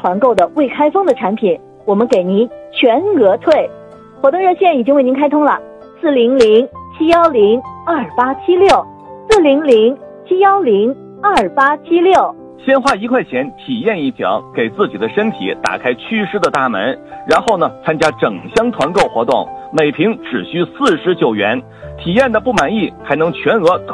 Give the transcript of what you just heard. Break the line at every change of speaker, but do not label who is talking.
团购的未开封的产品，我们给您全额退。活动热线已经为您开通了，400-710-2876，400-710-2876。
先花1块钱体验一瓶，给自己的身体打开祛湿的大门，然后呢，参加整箱团购活动，每瓶只需49元，体验的不满意还能全额